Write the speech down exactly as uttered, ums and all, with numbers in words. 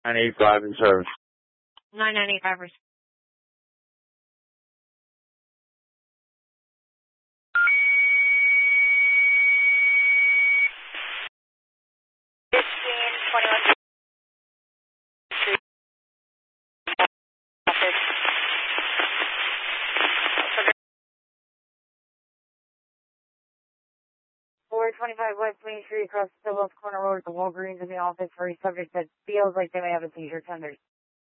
nine eighty-five in service. nine nine eight five. fifteen twenty-one. four twenty-five West Main Street across the West Corner Road at the Walgreens in the office for a subject that feels like they may have a seizure. Tenders.